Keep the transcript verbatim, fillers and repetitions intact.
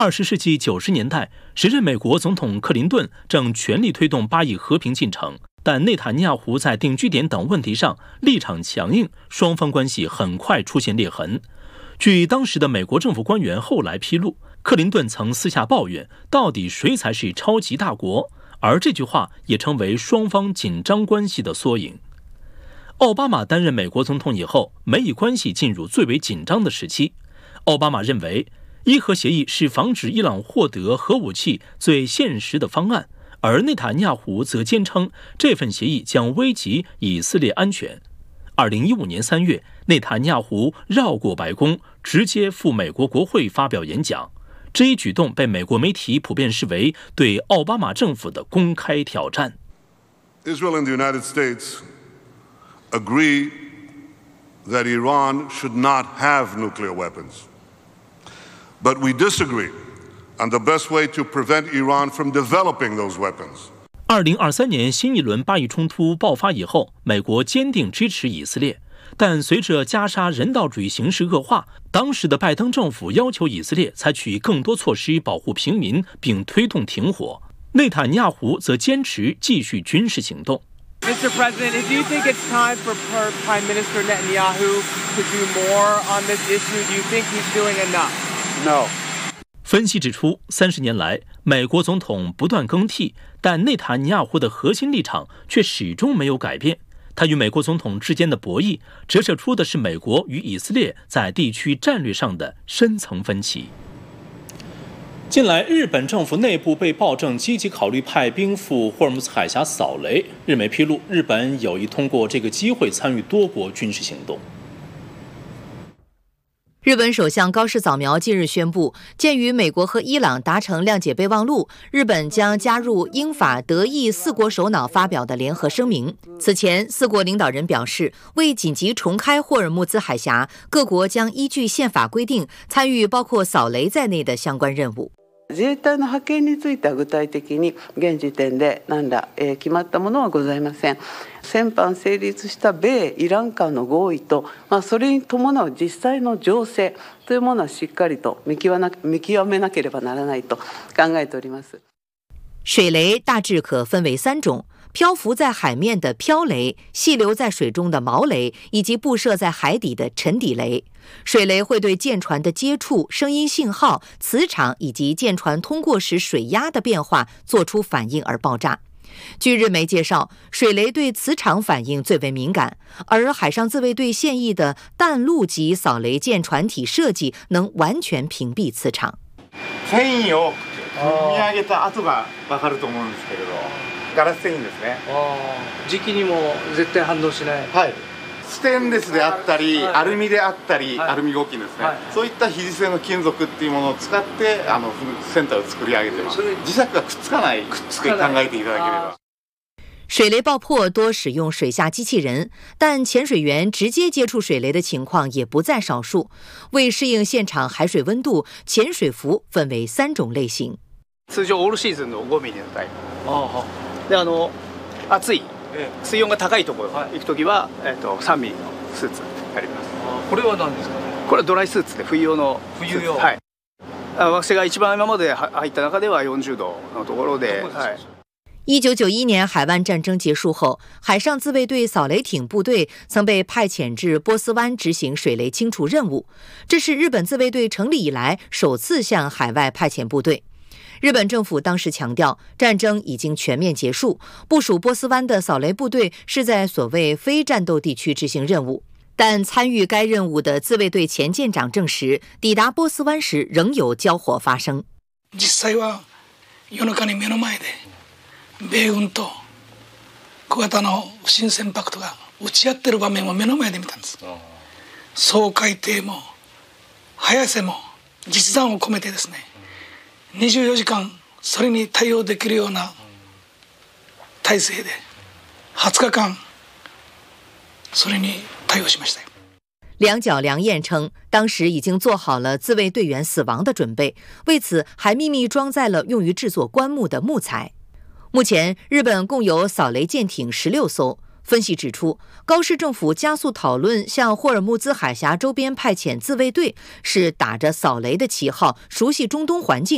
二十世纪九十年代，时任美国总统克林顿正全力推动巴以和平进程，但内塔尼亚胡在定居点等问题上立场强硬，双方关系很快出现裂痕。据当时的美国政府官员后来披露，克林顿曾私下抱怨，到底谁才是超级大国？而这句话也成为双方紧张关系的缩影。奥巴马担任美国总统以后，美以关系进入最为紧张的时期。奥巴马认为，伊核协议是防止伊朗获得核武器最现实的方案，而内塔尼亚胡则坚称这份协议将危及以色列安全。二零一五年三月，内塔尼亚胡绕过白宫，直接赴美国国会发表演讲。这一举动被美国媒体普遍视为对奥巴马政府的公开挑战。 Israel and the United States agree that Iran should not have nuclear weapons. But we disagree on the best way to prevent Iran from developing those weapons. 二零二三年新一轮巴以冲突爆发以后，美国坚定支持以色列，但随着加沙人道主义形势恶化，当时的拜登政府要求以色列采取更多措施保护平民，并推动停火。内塔尼亚胡则坚持继续军事行动。 Mister President, do you think it's time for Prime Minister Netanyahu to do more on this issue? Do you think he's doing enough?No. 分析指出，三十年来，美国总统不断更替，但内塔尼亚胡的核心立场却始终没有改变。他与美国总统之间的博弈，折射出的是美国与以色列在地区战略上的深层分歧。近来，日本政府内部被曝正积极考虑派兵赴霍尔木兹海峡扫雷。日媒披露，日本有意通过这个机会参与多国军事行动。 日本首相高市早苗近日宣布，鉴于美国和伊朗达成谅解备忘录，日本将加入英法德意四国首脑发表的联合声明。此前，四国领导人表示，为紧急重开霍尔木兹海峡，各国将依据宪法规定参与包括扫雷在内的相关任務。 自衛隊の派遣については具体的に現時点で何ら、えー、決まったものはございません。先般成立した米イラン間の合意と、まあ、それに伴う実際の情勢というものはしっかりと見極めな、見極めなければならないと考えております。 水雷大致可分为三种。漂浮在海面的漂雷，细流在水中的毛雷，以及布设在海底的沉底雷。水雷会对舰船的接触、声音信号、磁场以及舰船通过时水压的变化做出反应而爆炸。据日媒介绍，水雷对磁场反应最为敏感，而海上自卫队现役的弹路级扫雷舰船体設計能完全屏蔽磁場。 繊維を組み上げた跡が分かると思うんですけれど。ガラス繊維ですね。 時期にも絶対反応しない。 はい。ステンレスであったり、アルミであったり、アルミ合金ですね。そういった非磁性の金属っていうものを使ってあの船体を作り上げてます。磁石がくっつかないくっつかない考えていただければ。 水雷爆破多使用水下机器人，但潜水员直接接触水雷的情况也不在少数。为適應現場海水温度，潛水服分為三種類型。 通常オールシーズンのごミリのタイプ。ああ。であの暑い水温が高いところ行くときは、えー、とさんミリのスーツあります。 これは何ですかね。 これはドライスーツで冬用の冬用。 はい。私が一番今まで入った中ではよんじゅうどのところで。はい。一九九一年海湾战争结束后，海上自卫队扫雷艇部队曾被派遣至波斯湾执行水雷清除任务，这是日本自卫队成立以来首次向海外派遣部队。日本政府当时强调，战争已经全面结束，部署波斯湾的扫雷部队是在所谓非战斗地区执行任务。但参与该任务的自衛隊前舰長證實，抵達波斯灣時仍有交火發生。 実際は夜中に目の前で米軍と小型の不審船舶とが撃ち合ってる場面を目の前で見たんです。掃海艇も早瀬も実弾を込めてですね、にじゅうよじかんそれに対応できるような体制ではつかかんそれに対応しました。 两角良彦称，当时已经做好了自卫队员死亡的准备，为此还秘密装载了用于制作棺木的木材。目前，日本共有扫雷舰艇十六艘。分析指出，高市政府加速讨论向霍尔木兹海峡周边派遣自卫队，是打着扫雷的旗号，熟悉中东环境。